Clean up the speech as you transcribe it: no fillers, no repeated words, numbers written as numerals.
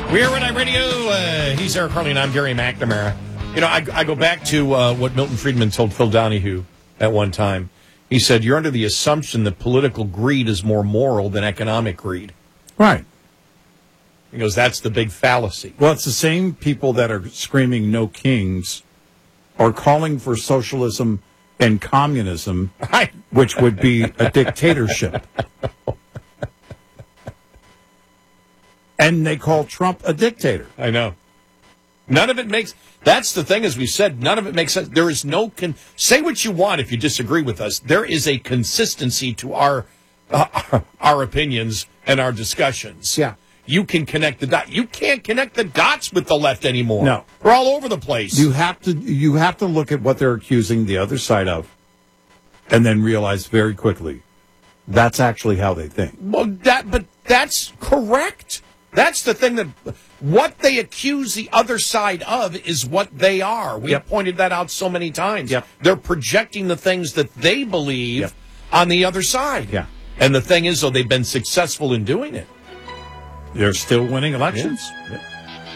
We are Red Eye Radio. He's Eric Harley, and I'm Gary McNamara. You know, I go back to what Milton Friedman told Phil Donahue at one time. He said, you're under the assumption that political greed is more moral than economic greed. Right. He goes, that's the big fallacy. Well, it's the same people that are screaming no kings are calling for socialism and communism, Right. which would be a dictatorship. And they call Trump a dictator. I know. None of it makes... That's the thing, as we said, none of it makes sense. There is no... say what you want if you disagree with us. There is a consistency to our opinions and our discussions. Yeah. You can connect the dots. You can't connect the dots with the left anymore. No. We're all over the place. You have to look at what they're accusing the other side of and then realize very quickly that's actually how they think. Well, but that's correct. That's the thing, that what they accuse the other side of is what they are. We have pointed that out so many times. Yep. They're projecting the things that they believe on the other side. Yeah. And the thing is, though, they've been successful in doing it. They're still winning elections. Yeah.